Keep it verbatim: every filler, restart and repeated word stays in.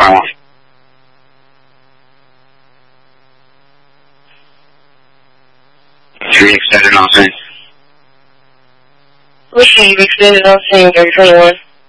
twenty-one. Three extended on scene. Which is extended on scene, thirty twenty-one.